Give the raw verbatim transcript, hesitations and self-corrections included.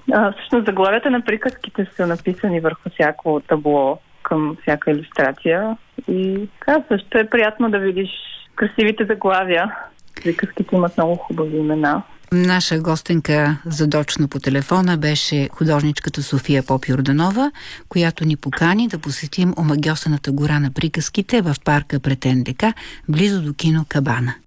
А, всъщност заглавията на приказките са написани върху всяко табло към всяка илюстрация и така също е приятно да видиш красивите заглавия. Приказките имат много хубави имена. Наша гостенка задочно по телефона беше художничката София Поп-Йорданова, която ни покани да посетим омагьосаната гора на приказките в парка пред ен де ка, близо до кино Кабана.